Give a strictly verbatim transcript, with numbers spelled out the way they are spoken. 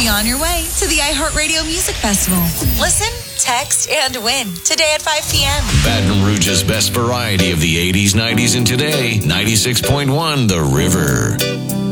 be on your way to the iHeartRadio Music Festival. Listen, text, and win today at five p.m. Baton Rouge's best variety of the eighties, nineties, and today. ninety-six point one The River.